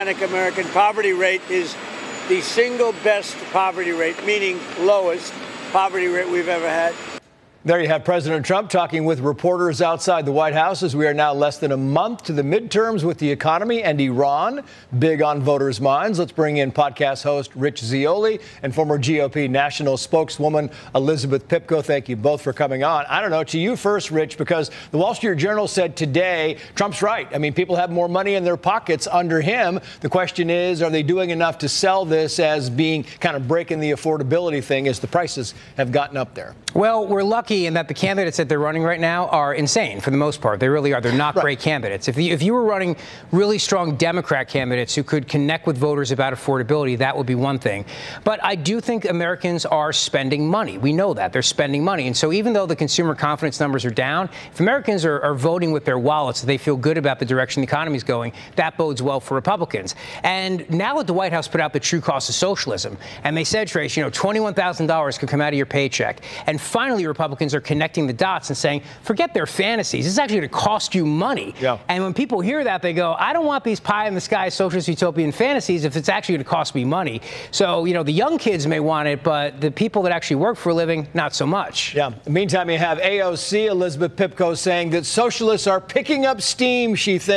American poverty rate is the single best poverty rate, meaning lowest poverty rate we've ever had. There you have President Trump talking with reporters outside the White House as we are now less than a month to the midterms with the economy and Iran big on voters' minds. Let's bring in podcast host Rich Zeoli and former GOP national spokeswoman Elizabeth Pipko. Thank you both for coming on. I don't know, to you first, Rich, because the Wall Street Journal said today Trump's right. I mean, people have more money in their pockets under him. The question is, are they doing enough to sell this as being kind of breaking the affordability thing as the prices have gotten up there? Well, we're lucky in that the candidates that they're running right now are insane for the most part. They really are. They're not great candidates. If you were running really strong Democrat candidates who could connect with voters about affordability, that would be one thing. But I do think Americans are spending money. We know that. They're spending money. And so even though the consumer confidence numbers are down, if Americans are voting with their wallets, they feel good about the direction the economy is going, that bodes well for Republicans. And now that the White House put out the true cost of socialism, and they said, Trace, $21,000 could come out of your paycheck. And finally, Republicans are connecting the dots and saying, forget their fantasies. This is actually going to cost you money. Yeah. And when people hear that, they go, I don't want these pie-in-the-sky socialist utopian fantasies if it's actually going to cost me money. So, the young kids may want it, but the people that actually work for a living, not so much. Yeah. Meantime, you have AOC Elizabeth Pipko saying that socialists are picking up steam, she thinks.